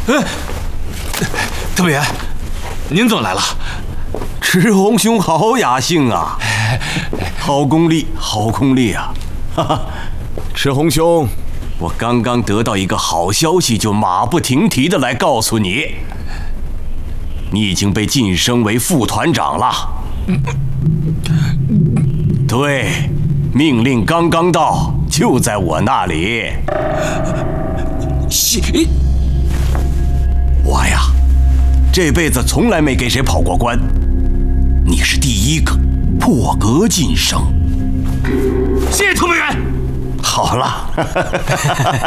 特派员，您怎么来了？ 赤红兄好雅兴啊，好功力，好功力啊！哈哈，赤红兄，我刚刚得到一个好消息，就马不停蹄的来告诉你，你已经被晋升为副团长了。对，命令刚刚到，就在我那里。我呀，这辈子从来没给谁跑过关，你是第一个破格晋升。 谢谢特派员。 好了。